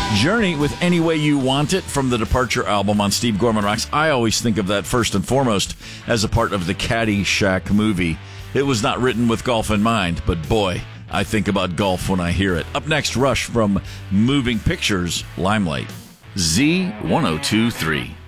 Journey with Any Way You Want It from the Departure album on Steve Gorman Rocks. I always think of that first and foremost as a part of the Caddyshack movie. It was not written with golf in mind, but boy, I think about golf when I hear it. Up next, Rush from Moving Pictures, Limelight. Z1023.